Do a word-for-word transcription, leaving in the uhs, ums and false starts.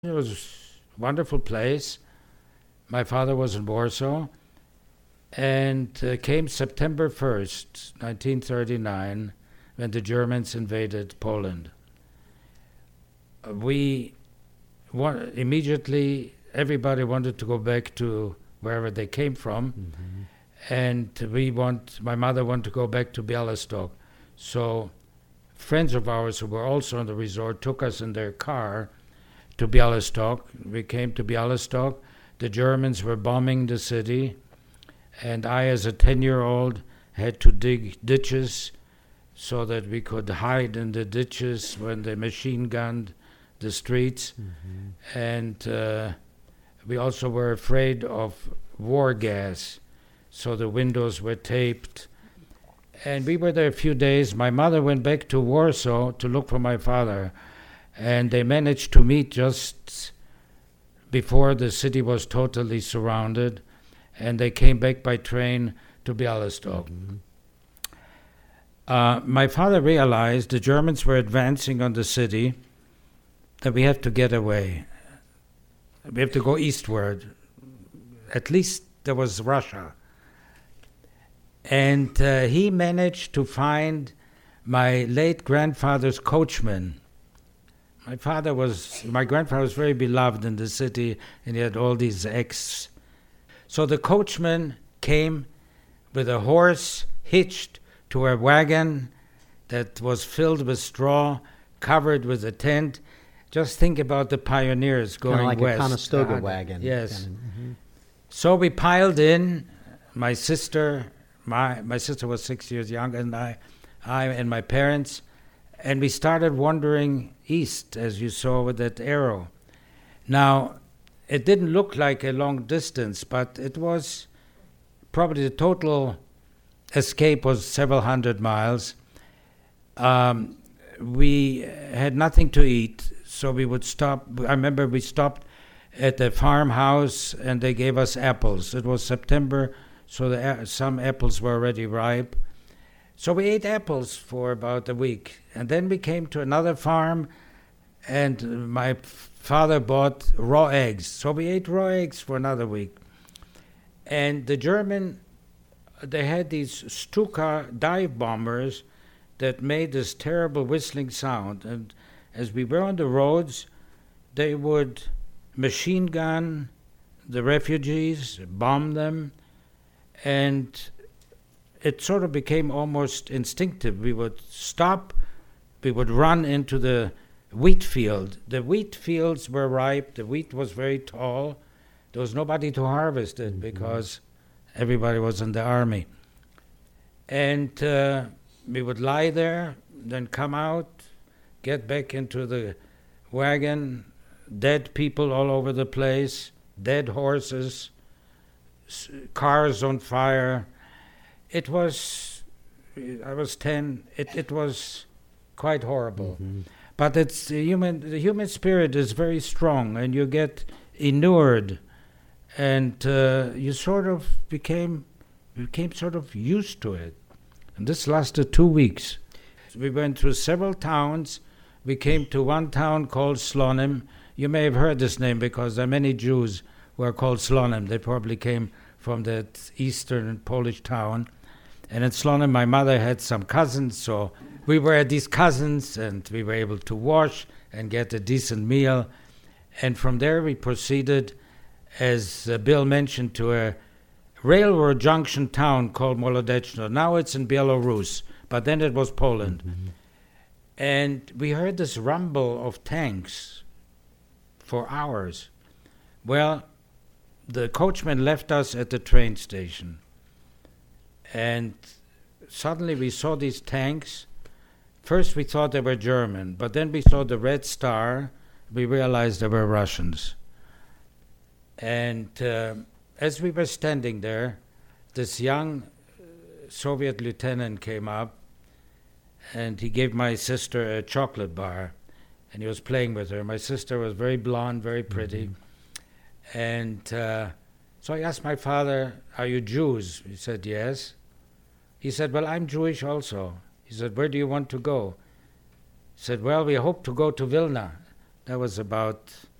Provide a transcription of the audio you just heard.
It was a wonderful place. My father was in Warsaw, and uh, came September first, nineteen thirty-nine, when the Germans invaded Poland. Uh, we wa- immediately, everybody wanted to go back to wherever they came from, Mm-hmm. and we want, my mother wanted to go back to Bialystok. So friends of ours who were also on the resort took us in their car to Bialystok. We came to Bialystok. The Germans were bombing the city, and I, as a ten-year-old, had to dig ditches so that we could hide in the ditches when they machine gunned the streets. Mm-hmm. And uh, we also were afraid of war gas, so the windows were taped. And we were there a few days. My mother went back to Warsaw to look for my father, and they managed to meet just before the city was totally surrounded, and they came back by train to Bialystok. Mm-hmm. Uh, my father realized the Germans were advancing on the city, that we have to get away. We have to go eastward. At least there was Russia. And uh, he managed to find my late grandfather's coachman. My father was, my grandfather was very beloved in the city, and he had all these ex. So the coachman came with a horse hitched to a wagon that was filled with straw, covered with a tent. Just think about the pioneers going Kind of like west. a Conestoga Uh, wagon. Yes. Kind of, mhm. So we piled in. My sister, my my sister was six years younger than I, I and my parents, and we started wandering east, as you saw with that arrow. Now, it didn't look like a long distance, but it was probably the total escape was several hundred miles. Um, we had nothing to eat, so we would stop. I remember we stopped at a farmhouse, and they gave us apples. It was September, so the, a- some apples were already ripe. So we ate apples for about a week, and then we came to another farm, and my f- father bought raw eggs. So we ate raw eggs for another week. And the German, they had these Stuka dive bombers that made this terrible whistling sound. And as we were on the roads, they would machine gun the refugees, bomb them, and it sort of became almost instinctive. We would stop, we would run into the wheat field. The wheat fields were ripe, the wheat was very tall. There was nobody to harvest it Mhm. because everybody was in the army. And uh, we would lie there, then come out, get back into the wagon, dead people all over the place, dead horses, s- cars on fire. It was, I was ten, it, it was quite horrible. Mhm. But it's the human, the human spirit is very strong, and you get inured, and uh, you sort of became, became sort of used to it. And this lasted two weeks. We went through several towns. We came to one town called Slonim. You may have heard this name because there are many Jews who are called Slonim. They probably came from that eastern Polish town. And in Slonim, my mother had some cousins, so we were at these cousins, and we were able to wash and get a decent meal. And from there, we proceeded, as uh, Bill mentioned, to a railroad junction town called Molodechno. Now it's in Belarus, but then it was Poland. Mhm. And we heard this rumble of tanks for hours. Well, the coachman left us at the train station. And suddenly we saw these tanks. First we thought they were German, but then we saw the red star. We realized they were Russians. And uh, as we were standing there, this young uh, Soviet lieutenant came up, and he gave my sister a chocolate bar, and he was playing with her. My sister was very blonde, very pretty. Mhm. And uh, so I asked my father, "Are you Jews?" He said, "Yes." He said, "Well, I'm Jewish also." He said, "Where do you want to go?" He said, "Well, we hope to go to Vilna." That was about